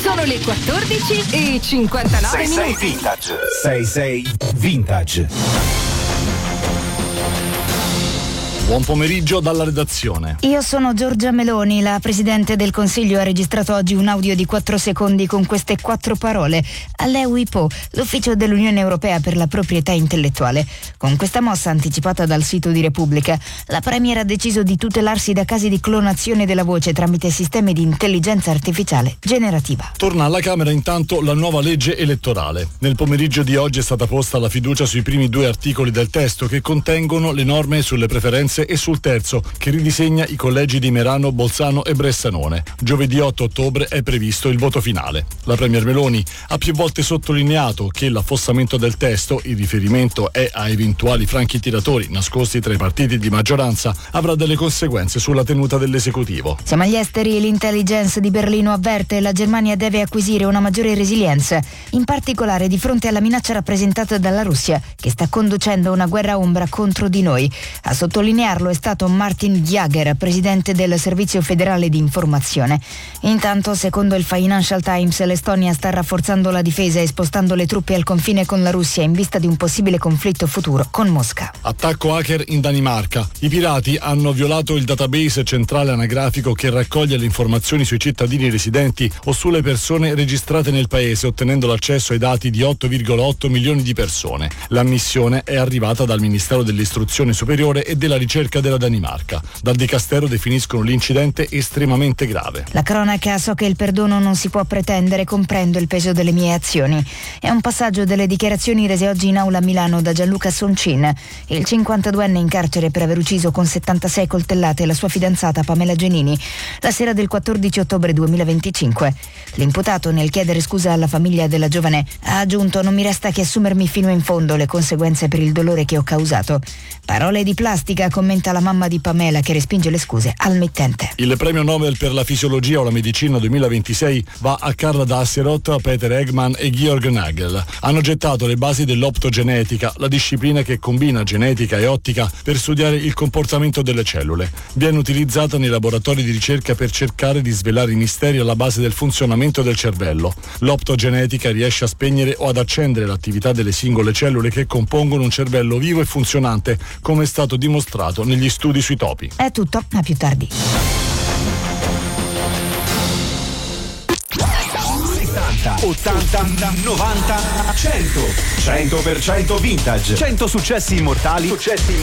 Sono le 14:59 66 Vintage. 66 Vintage. Buon pomeriggio dalla redazione. Io sono Giorgia Meloni. La Presidente del Consiglio ha registrato oggi un audio di 4 secondi con queste 4 parole all'EUIPO, l'ufficio dell'Unione Europea per la proprietà intellettuale. Con questa mossa anticipata dal sito di Repubblica, la Premier ha deciso di tutelarsi da casi di clonazione della voce tramite sistemi di intelligenza artificiale generativa. Torna alla Camera intanto la nuova legge elettorale. Nel pomeriggio di oggi è stata posta la fiducia sui primi 2 articoli del testo che contengono le norme sulle preferenze e sul terzo, che ridisegna i collegi di Merano, Bolzano e Bressanone. Giovedì 8 ottobre è previsto il voto finale. La Premier Meloni ha più volte sottolineato che l'affossamento del testo, il riferimento è a eventuali franchi tiratori nascosti tra i partiti di maggioranza, avrà delle conseguenze sulla tenuta dell'esecutivo. Siamo agli esteri. L'intelligence di Berlino avverte: la Germania deve acquisire una maggiore resilienza, in particolare di fronte alla minaccia rappresentata dalla Russia, che sta conducendo una guerra ombra contro di noi. A sottolinearlo è stato Martin Jager, presidente del Servizio Federale di Informazione. Intanto, secondo il Financial Times, l'Estonia sta rafforzando la difesa e spostando le truppe al confine con la Russia in vista di un possibile conflitto futuro con Mosca. Attacco hacker in Danimarca. I pirati hanno violato il database centrale anagrafico che raccoglie le informazioni sui cittadini residenti o sulle persone registrate nel paese, ottenendo l'accesso ai dati di 8,8 milioni di persone. L'ammissione è arrivata dal Ministero dell'Istruzione Superiore e della Ricerca della Danimarca. Dal Dicastero definiscono l'incidente estremamente grave. La cronaca: so che il perdono non si può pretendere, comprendo il peso delle mie azioni. È un passaggio delle dichiarazioni rese oggi in aula a Milano da Gianluca Soncin, il 52enne in carcere per aver ucciso con 76 coltellate la sua fidanzata Pamela Genini la sera del 14 ottobre 2025. L'imputato, nel chiedere scusa alla famiglia della giovane, ha aggiunto: non mi resta che assumermi fino in fondo le conseguenze per il dolore che ho causato. Parole di plastica, commenta la mamma di Pamela, che respinge le scuse al mittente. Il premio Nobel per la fisiologia o la medicina 2026 va a Karl Dasserot, Peter Egman e Georg Nagel. Hanno gettato le basi dell'optogenetica, la disciplina che combina genetica e ottica per studiare il comportamento delle cellule. Viene utilizzata nei laboratori di ricerca per cercare di svelare i misteri alla base del funzionamento del cervello. L'optogenetica riesce a spegnere o ad accendere l'attività delle singole cellule che compongono un cervello vivo e funzionante, come è stato dimostrato negli studi sui topi. È tutto, a più tardi. 70, 80, 90, 100. 100% vintage. 100 successi immortali.